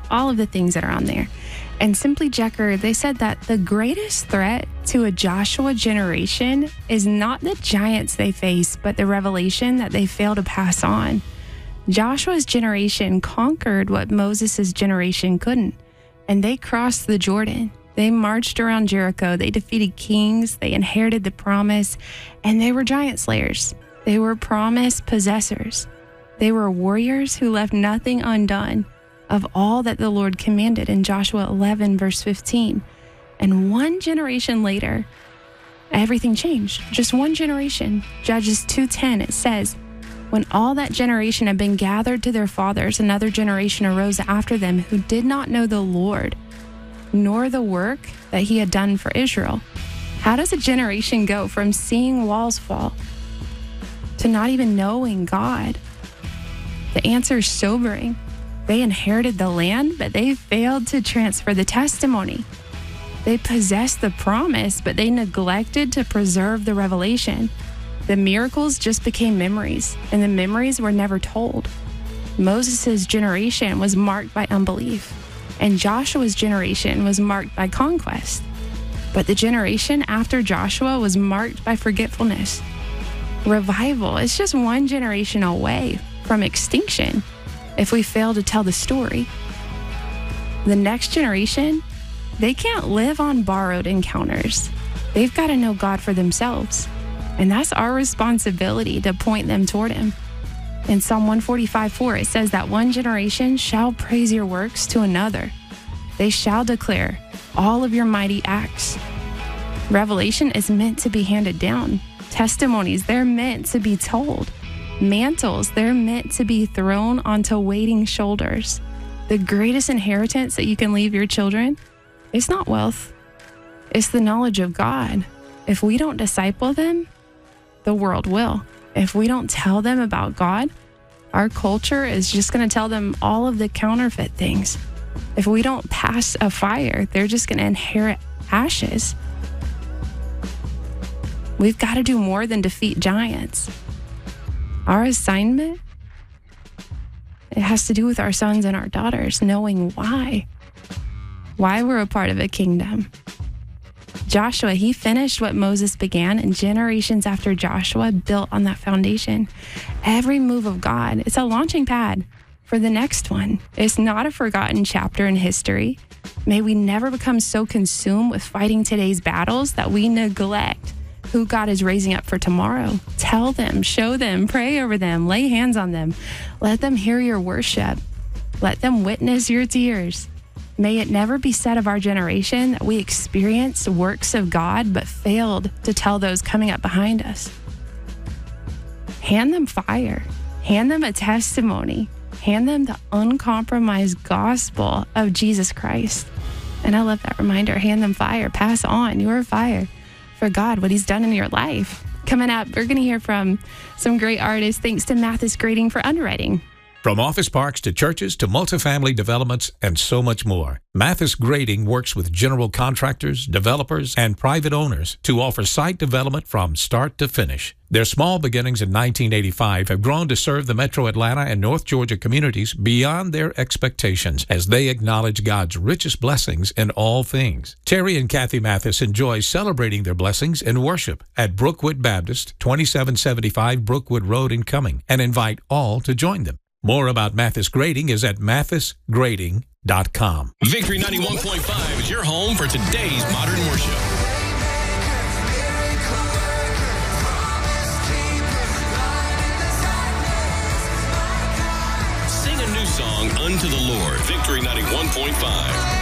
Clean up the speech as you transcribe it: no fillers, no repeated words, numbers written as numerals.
all of the things that are on there. And Simply Jecker, they said that the greatest threat to a Joshua generation is not the giants they face, but the revelation that they fail to pass on. Joshua's generation conquered what Moses' generation couldn't, and they crossed the Jordan. They marched around Jericho. They defeated kings. They inherited the promise, and they were giant slayers. They were promise possessors. They were warriors who left nothing undone of all that the Lord commanded in Joshua 11, verse 15. And one generation later, everything changed. Just one generation. Judges 2:10, it says, when all that generation had been gathered to their fathers, another generation arose after them who did not know the Lord, nor the work that he had done for Israel. How does a generation go from seeing walls fall to not even knowing God? The answer is sobering. They inherited the land, but they failed to transfer the testimony. They possessed the promise, but they neglected to preserve the revelation. The miracles just became memories, and the memories were never told. Moses' generation was marked by unbelief, and Joshua's generation was marked by conquest. But the generation after Joshua was marked by forgetfulness. Revival is just one generation away from extinction if we fail to tell the story. The next generation, they can't live on borrowed encounters. They've got to know God for themselves. And that's our responsibility to point them toward him. In Psalm 145:4, it says that one generation shall praise your works to another. They shall declare all of your mighty acts. Revelation is meant to be handed down. Testimonies, they're meant to be told. Mantles, they're meant to be thrown onto waiting shoulders. The greatest inheritance that you can leave your children is not wealth. It's the knowledge of God. If we don't disciple them, the world will. If we don't tell them about God, our culture is just going to tell them all of the counterfeit things. If we don't pass a fire, they're just going to inherit ashes. We've got to do more than defeat giants. Our assignment, it has to do with our sons and our daughters, knowing why we're a part of a kingdom. Joshua, he finished what Moses began, and generations after Joshua built on that foundation. Every move of God, it's a launching pad for the next one. It's not a forgotten chapter in history. May we never become so consumed with fighting today's battles that we neglect who God is raising up for tomorrow. Tell them, show them, pray over them, lay hands on them. Let them hear your worship. Let them witness your tears. May it never be said of our generation that we experienced works of God but failed to tell those coming up behind us. Hand them fire. Hand them a testimony. Hand them the uncompromised gospel of Jesus Christ. And I love that reminder. Hand them fire. Pass on your fire for God, what he's done in your life. Coming up, we're going to hear from some great artists thanks to Mathis Grading for underwriting. From office parks to churches to multifamily developments and so much more, Mathis Grading works with general contractors, developers, and private owners to offer site development from start to finish. Their small beginnings in 1985 have grown to serve the Metro Atlanta and North Georgia communities beyond their expectations as they acknowledge God's richest blessings in all things. Terry and Kathy Mathis enjoy celebrating their blessings in worship at Brookwood Baptist, 2775 Brookwood Road in Cumming, and invite all to join them. More about Mathis Grading is at mathisgrading.com. Victory 91.5 is your home for today's modern worship. Sing a new song unto the Lord. Victory 91.5.